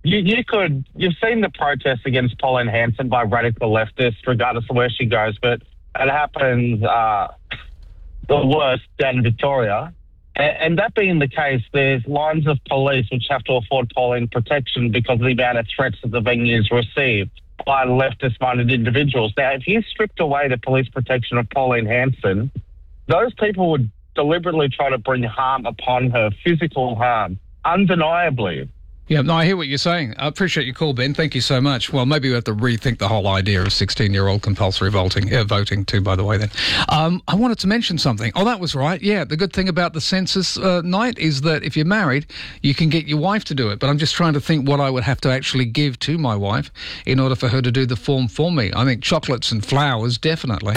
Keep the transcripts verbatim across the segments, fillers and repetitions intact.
You, you could, you've seen the protests against Pauline Hanson by radical leftists, regardless of where she goes, but it happens uh, the worst down in Victoria. And, and that being the case, there's lines of police which have to afford Pauline protection because of the amount of threats that the venues receive by leftist-minded individuals. Now, if you stripped away the police protection of Pauline Hanson, those people would deliberately try to bring harm upon her, physical harm, undeniably. Yeah, no, I hear what you're saying. I appreciate your call, Ben. Thank you so much. Well, maybe we have to rethink the whole idea of sixteen-year-old compulsory voting, uh, voting too, by the way, then. Um, I wanted to mention something. Oh, that was right. Yeah, the good thing about the census uh, night is that if you're married, you can get your wife to do it. But I'm just trying to think what I would have to actually give to my wife in order for her to do the form for me. I think chocolates and flowers, definitely.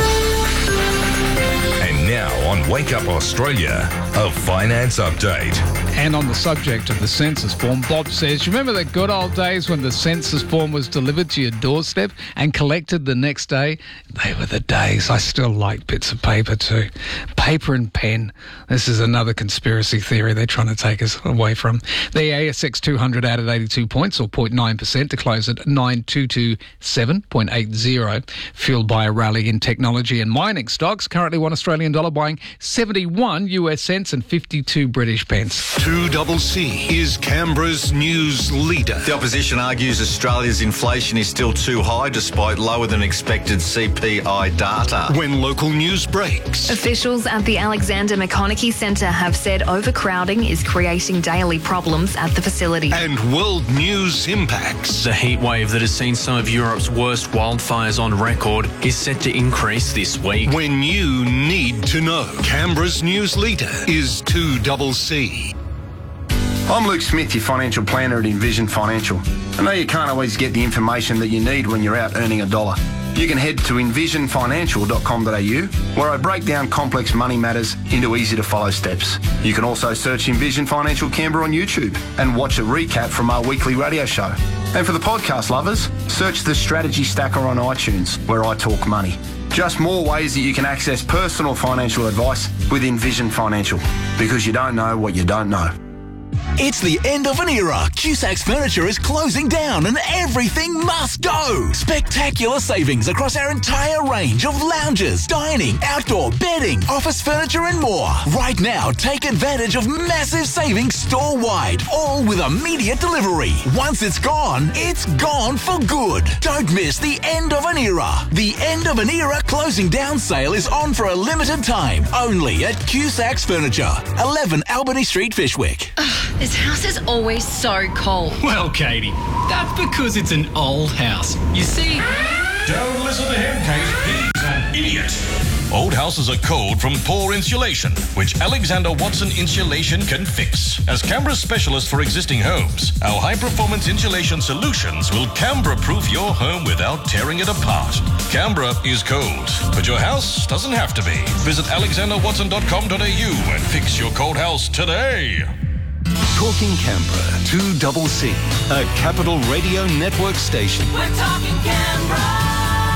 And now on Wake Up Australia, a finance update. And on the subject of the census form, Bob says, you remember the good old days when the census form was delivered to your doorstep and collected the next day? They were the days. I still like bits of paper too. Paper and pen. This is another conspiracy theory they're trying to take us away from. The A S X two hundred added eighty-two points, or zero point nine percent, to close at nine two two seven point eight zero, fueled by a rally in technology and mining stocks. Currently one Australian dollar buying seventy-one U S cents and fifty-two British pence. two C C is Canberra's news leader. The opposition argues Australia's inflation is still too high despite lower than expected C P I data. When local news breaks. Officials at the Alexander McConaughey Centre have said overcrowding is creating daily problems at the facility. And world news impacts. The heat wave that has seen some of Europe's worst wildfires on record is set to increase this week. When you need to know. Canberra's news leader is two C C. I'm Luke Smith, your financial planner at Envision Financial. I know you can't always get the information that you need when you're out earning a dollar. You can head to envision financial dot com dot a u, where I break down complex money matters into easy-to-follow steps. You can also search Envision Financial Canberra on YouTube and watch a recap from our weekly radio show. And for the podcast lovers, search the Strategy Stacker on iTunes, where I talk money. Just more ways that you can access personal financial advice with Envision Financial, because you don't know what you don't know. It's the end of an era. Cusac's Furniture is closing down and everything must go. Spectacular savings across our entire range of lounges, dining, outdoor, bedding, office furniture and more. Right now, take advantage of massive savings store-wide, all with immediate delivery. Once it's gone, it's gone for good. Don't miss the end of an era. The end of an era closing down sale is on for a limited time, only at Cusac's Furniture, eleven Albany Street, Fishwick. This house is always so cold. Well, Katie, that's because it's an old house. You see... Don't listen to him, Kate. He's an idiot. Old houses are cold from poor insulation, which Alexander Watson Insulation can fix. As Canberra's specialist for existing homes, our high-performance insulation solutions will Canberra-proof your home without tearing it apart. Canberra is cold, but your house doesn't have to be. Visit alexander watson dot com dot a u and fix your cold house today. Talking Canberra, two C C, a Capital Radio Network station. We're talking Canberra.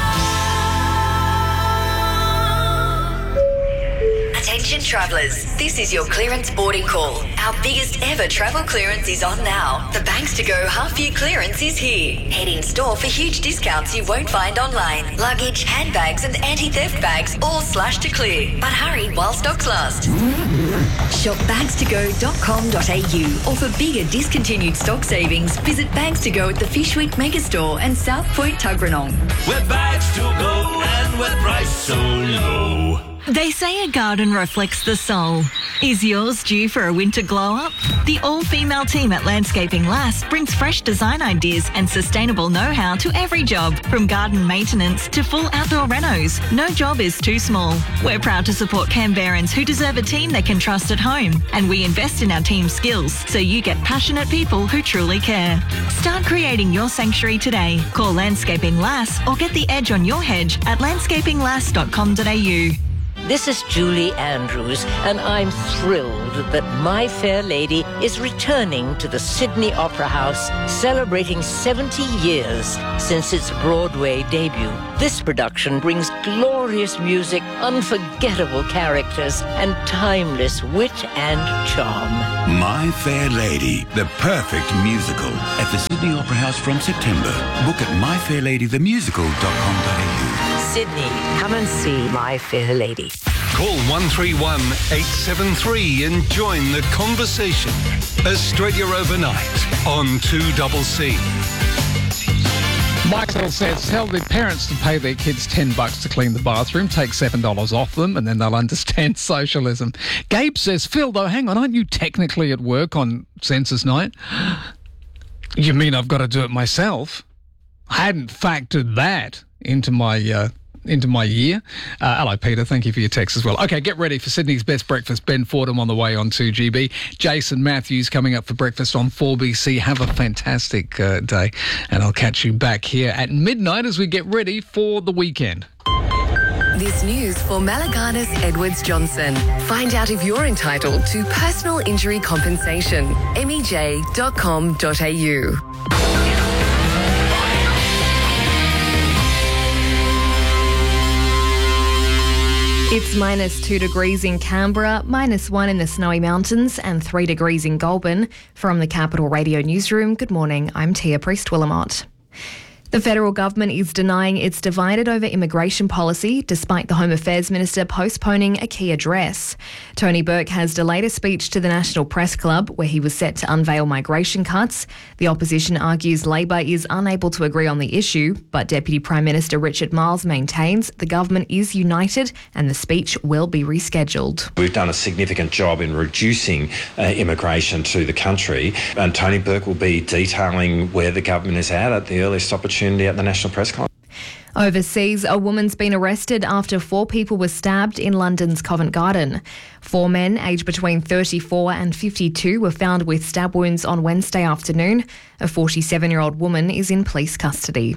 Attention travellers, this is your clearance boarding call. Our biggest ever travel clearance is on now. The Banks to Go half year clearance is here. Head in store for huge discounts you won't find online. Luggage, handbags and anti-theft bags all slashed to clear. But hurry while stocks last. Shop bags to go dot com dot a u, or for bigger discontinued stock savings, visit Bags to Go at the Fishwick Megastore and South Point Tuggeranong. We're bags to go and we're priced so low. They say a garden reflects the soul. Is yours due for a winter glow-up? The all-female team at Landscaping Lass brings fresh design ideas and sustainable know-how to every job, from garden maintenance to full outdoor renos. No job is too small. We're proud to support Canberrans who deserve a team they can trust at home, and we invest in our team's skills so you get passionate people who truly care. Start creating your sanctuary today. Call Landscaping Lass or get the edge on your hedge at landscaping lass dot com dot a u. This is Julie Andrews, and I'm thrilled thrilled that My Fair Lady is returning to the Sydney Opera House, celebrating seventy years since its Broadway debut. This production brings glorious music, unforgettable characters, and timeless wit and charm. My Fair Lady, the perfect musical, at the Sydney Opera House from September. Book at my fair lady the musical dot com dot a u. Sydney, come and see My Fair Lady. Call one three one, eight seven three and join the conversation. Australia Overnight on two C C. Michael says, tell the parents to pay their kids ten bucks to clean the bathroom, take seven dollars off them, and then they'll understand socialism. Gabe says, Phil, though, hang on, aren't you technically at work on census night? You mean I've got to do it myself? I hadn't factored that into my uh, into my year. Uh, hello, Peter. Thank you for your text as well. Okay, get ready for Sydney's Best Breakfast. Ben Fordham on the way on two G B. Jason Matthews coming up for breakfast on four B C. Have a fantastic uh, day, and I'll catch you back here at midnight as we get ready for the weekend. This news for Malaganas Edwards Johnson. Find out if you're entitled to personal injury compensation. m e j dot com dot a u. It's minus two degrees in Canberra, minus one in the Snowy Mountains, and three degrees in Goulburn. From the Capital Radio Newsroom, good morning, I'm Tia Priest-Willamot. The federal government is denying it's divided over immigration policy, despite the Home Affairs Minister postponing a key address. Tony Burke has delayed a speech to the National Press Club, where he was set to unveil migration cuts. The opposition argues Labor is unable to agree on the issue, but Deputy Prime Minister Richard Marles maintains the government is united and the speech will be rescheduled. We've done a significant job in reducing uh, immigration to the country, and Tony Burke will be detailing where the government is at at the earliest opportunity at the National Press Club. Overseas, a woman's been arrested after four people were stabbed in London's Covent Garden. Four men, aged between thirty-four and fifty-two, were found with stab wounds on Wednesday afternoon. A forty-seven-year-old woman is in police custody.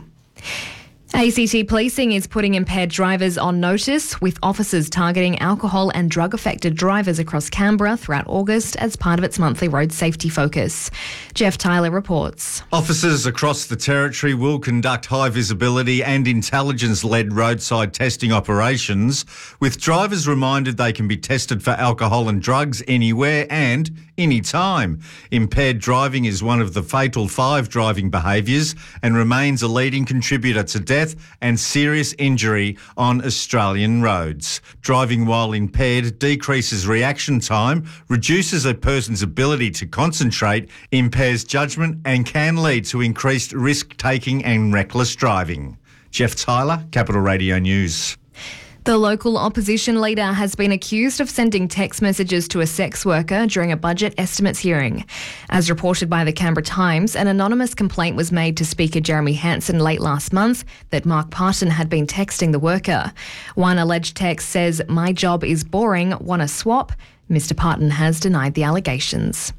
A C T Policing is putting impaired drivers on notice, with officers targeting alcohol and drug-affected drivers across Canberra throughout August as part of its monthly road safety focus. Jeff Tyler reports. Officers across the territory will conduct high visibility and intelligence-led roadside testing operations, with drivers reminded they can be tested for alcohol and drugs anywhere and anytime. Impaired driving is one of the fatal five driving behaviours and remains a leading contributor to death and serious injury on Australian roads. Driving while impaired decreases reaction time, reduces a person's ability to concentrate, impairs judgment and can lead to increased risk-taking and reckless driving. Jeff Tyler, Capital Radio News. The local opposition leader has been accused of sending text messages to a sex worker during a budget estimates hearing. As reported by the Canberra Times, an anonymous complaint was made to Speaker Jeremy Hanson late last month that Mark Parton had been texting the worker. One alleged text says, "My job is boring, want to swap?" Mister Parton has denied the allegations.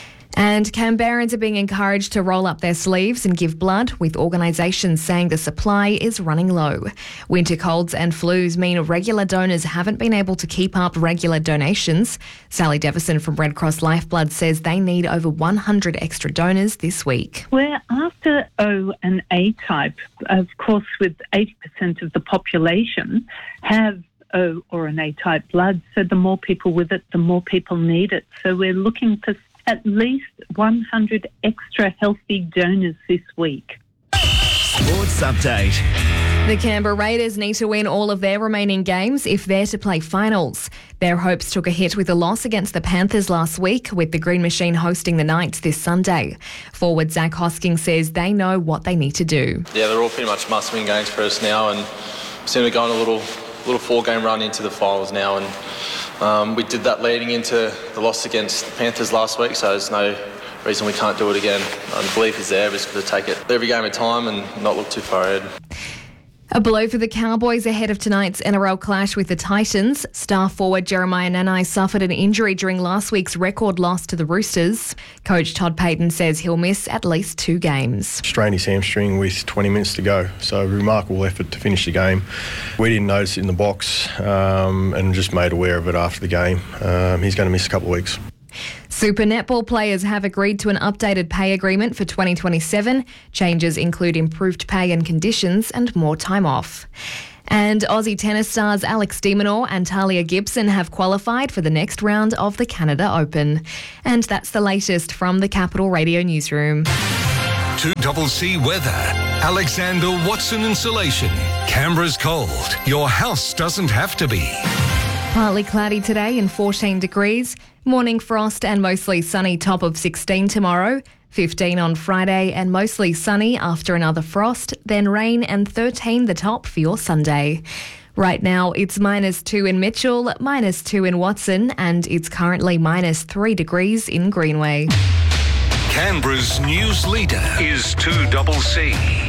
And Canberrans are being encouraged to roll up their sleeves and give blood, with organisations saying the supply is running low. Winter colds and flus mean regular donors haven't been able to keep up regular donations. Sally Devison from Red Cross Lifeblood says they need over one hundred extra donors this week. We're after O and A type. Of course, with eighty percent of the population have O or an A type blood, so the more people with it, the more people need it. So we're looking for at least one hundred extra healthy donors this week. Sports Update. The Canberra Raiders need to win all of their remaining games if they're to play finals. Their hopes took a hit with a loss against the Panthers last week, with the Green Machine hosting the Knights this Sunday. Forward Zach Hosking says they know what they need to do. Yeah, they're all pretty much must-win games for us now, and we seem to go on a little, little four-game run into the finals now, and Um, we did that leading into the loss against the Panthers last week, so there's no reason we can't do it again. Um, the belief is there, we're just going to take it every game at a time and not look too far ahead. A blow for the Cowboys ahead of tonight's N R L clash with the Titans. Star forward Jeremiah Nanai suffered an injury during last week's record loss to the Roosters. Coach Todd Payten says he'll miss at least two games. Strained his hamstring with twenty minutes to go, so remarkable effort to finish the game. We didn't notice it in the box um, and just made aware of it after the game. Um, he's going to miss a couple of weeks. Super netball players have agreed to an updated pay agreement for twenty twenty-seven. Changes include improved pay and conditions and more time off. And Aussie tennis stars Alex de Minaur and Talia Gibson have qualified for the next round of the Canada Open. And that's the latest from the Capital Radio Newsroom. two C C weather. Alexander Watson Insulation. Canberra's cold. Your house doesn't have to be. Partly cloudy today and fourteen degrees. Morning frost and mostly sunny, top of sixteen tomorrow. fifteen on Friday and mostly sunny after another frost. Then rain and thirteen the top for your Sunday. Right now it's minus two in Mitchell, minus two in Watson, and it's currently minus three degrees in Greenway. Canberra's news leader is two C C.